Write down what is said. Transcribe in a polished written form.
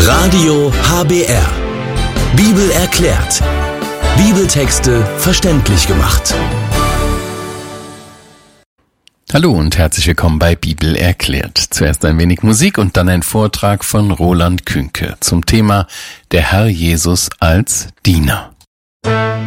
Radio HBR. Bibel erklärt. Bibeltexte verständlich gemacht. Hallo und herzlich willkommen bei Bibel erklärt. Zuerst ein wenig Musik und dann ein Vortrag von Roland Künke zum Thema Der Herr Jesus als Diener.